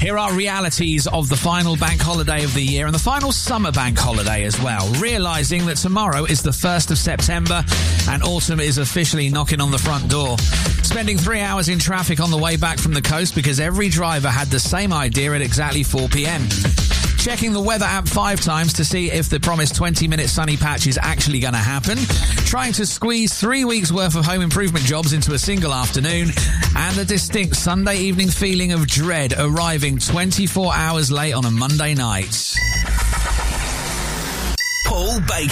Here are realities of the final bank holiday of the year and the final summer bank holiday as well. Realising that tomorrow is the 1st of September and autumn is officially knocking on the front door. Spending 3 hours in traffic on the way back from the coast because every driver had the same idea at exactly 4 p.m. Checking the weather app 5 times to see if the promised 20-minute sunny patch is actually going to happen. Trying to squeeze 3 weeks' worth of home improvement jobs into a single afternoon. And the distinct Sunday evening feeling of dread arriving 24 hours late on a Monday night. Paul Baker.